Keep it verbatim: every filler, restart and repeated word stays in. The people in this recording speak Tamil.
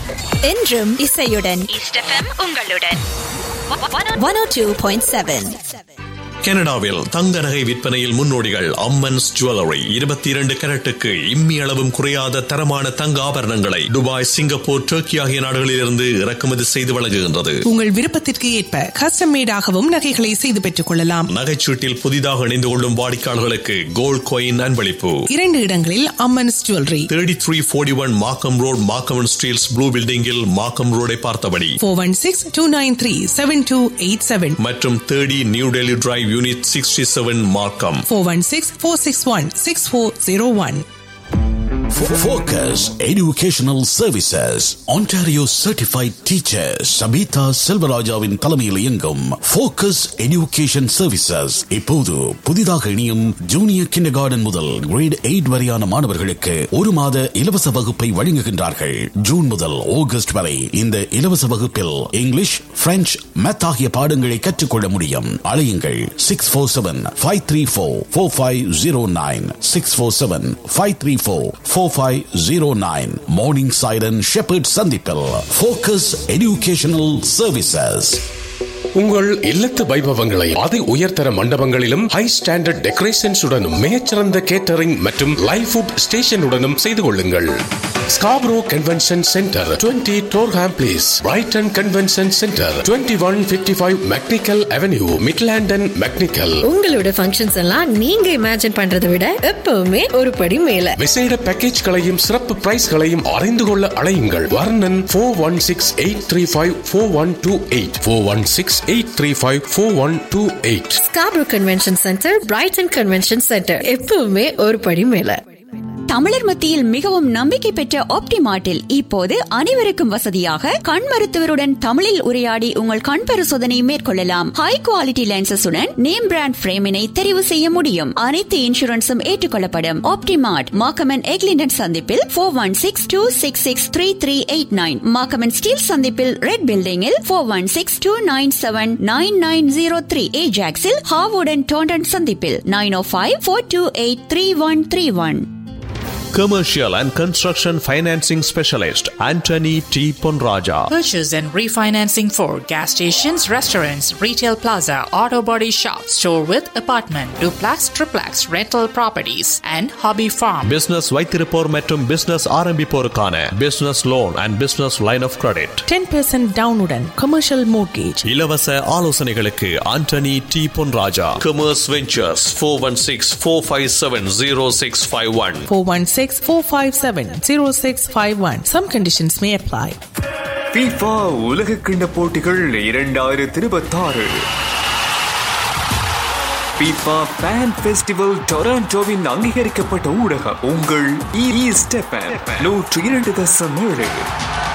என்றும் இசையுடன் ஈஸ்ட் எஃப்எம் உங்களுடன் one oh two point seven. கனடாவில் தங்க நகை விற்பனையில் முன்னோடிகள் அம்மன்ஸ் ஜுவல்லரி. இருபத்தி இரண்டு கேரட்டுக்கு இம்மி அளவும் குறையாத தரமான தங்க ஆபரணங்களை துபாய், சிங்கப்பூர், டர்க்கி ஆகிய நாடுகளிலிருந்து இறக்குமதி செய்து வழங்குகின்றது. உங்கள் விருப்பத்திற்கு ஏற்ப கஸ்டம் மேடாகவும் நகைகளை செய்து பெற்றுக் கொள்ளலாம். நகைச்சீட்டில் புதிதாக இணைந்து கொள்ளும் வாடிக்கையாளர்களுக்கு கோல்ட் காயின் அன்பளிப்பு. இரண்டு இடங்களில் Ammans jewellery. Thirty three forty one மார்க்கம் ரோட், மார்க்கம் ஸ்டீல்ஸ் ப்ளூ பில்டிங்கில் மார்க்கம் ரோடை பார்த்தபடி four one six two nine three seven two eight seven மற்றும் thirty new Delhi drive unit sixty-seven Markham. four one six four six one six four zero one. Focus Educational Services Ontario Certified Teacher Sabitha Selvarajavin தலைமையில் இயங்கும் Focus Education Services இப்போது புதிதாக இணையும் ஜூனியர் கிண்டர் கார்டன் முதல் கிரேட் எயிட் வரையான மாணவர்களுக்கு ஒரு மாத இலவச வகுப்பை வழங்குகின்றார்கள். ஜூன் முதல் ஆகஸ்ட் வரை இந்த இலவச வகுப்பில் இங்கிலீஷ், பிரெஞ்சு, மேத் ஆகிய பாடங்களை கற்றுக்கொள்ள முடியும். அழையுங்கள் six four seven five three four four five zero nine six four seven five three four four five zero nine. Morning Siren Shepherd சந்திப்பில் Focus Educational Services. உங்கள் இல்லத்து வைபவங்களை அதி உயர்தர மண்டபங்களிலும் ஹை ஸ்டாண்டர்ட் டெக்கரேஷன்ஸ் உடனும் மிகச்சிறந்த கேட்டரிங் மற்றும் லைவ் ஃபுட் ஸ்டேஷனுடனும் செய்து கொள்ளுங்கள். Scarborough convention centre, twenty Durham place, Brayton convention centre, twenty one fifty five mechanical avenue, மிட்லாண்டன் mechanical. உங்களோட ஃபங்க்ஷன்ஸ் எல்லாம் நீங்க இமேஜின் பண்றதை விட எப்பவுமே ஒரு படி மேல. விசேட பேக்கேஜ்களையும் சிறப்பு பிரைஸ்களையும் அறிந்து கொள்ள அழையுங்கள். வர்ணன் four one six eight three five four one two eight four one six eight three five four one two eight. Scarborough convention centre, Brayton convention centre, எப்பவுமே ஒரு படி மேல. தமிழர் மத்தியில் மிகவும் நம்பிக்கை பெற்ற ஆப்டிமார்ட்டில் இப்போது அனைவருக்கும் வசதியாக கண் மருத்துவருடன் தமிழில் உரையாடி உங்கள் கண் பரிசோதனை மேற்கொள்ளலாம். ஹை குவாலிட்டி லென்சஸுடன் நேம் பிராண்ட் பிரேமினை தெரிவு செய்ய முடியும். அனைத்து இன்சூரன்ஸும் ஏற்றுக்கொள்ளப்படும். ஆப்டிமார்ட் மார்க்கமன் எக்லிண்டன் சந்திப்பில் four one six two six six three three eight nine, மார்க்கமன் steel சந்திப்பில் ரெட் பில்டிங்கில் four one six two nine seven nine nine zero three, ஏஜாக்ஸில் ஹாவுடன் Taunton சந்திப்பில் nine O five four two eight three one three one. Commercial and Construction Financing Specialist Anthony T. Ponraja. Purchase and refinancing for gas stations, restaurants, retail plaza, auto body shop, store with apartment, duplex, triplex, rental properties and hobby farm. Business வைத்திருப்போர் மற்றும் business ஆரம்பிப்போருக்கான business loan and business line of credit. ten percent டவுனுடன் commercial mortgage. இலவச ஆலோசனைகளுக்கு Anthony T. Ponraja. Commerce Ventures four one six four five seven zero six five one. four one six four five seven zero six five one. Some conditions may apply. FIFA உலக கிண்ண போட்டிகள் இரண்டாயிரத்து இருபத்தாறு FIFA Fan Festival டொராண்டோவின் அங்கீகரிக்கப்பட்ட ஊடகம் உங்கள் ஈஸ்ட் எஃப்எம் நூற்றி இரண்டு தசம் ஏழு.